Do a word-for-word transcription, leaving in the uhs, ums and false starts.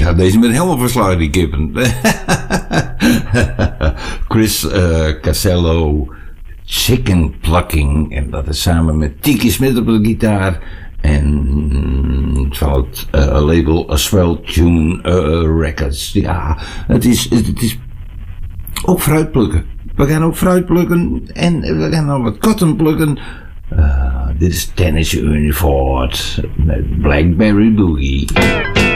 Ja, deze met helemaal verslagen, die kippen. Chris uh, Casello, Chicken Plucking. En dat is samen met Tiki Smith op de gitaar. En van het uh, label A Swell Tune uh, Records. Ja, het is, het is ook fruit plukken. We gaan ook fruit plukken. En we gaan nog wat cotton plukken. Uh, dit is Tennessee Union Ford met Blackberry Boogie.